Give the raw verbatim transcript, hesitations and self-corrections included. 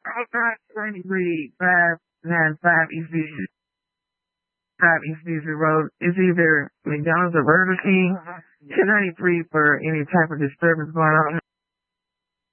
ninety-three, five nine five East Beach, five East Beach Road. It's either McDonald's or Burger King. ten ninety-three for any type of disturbance going on.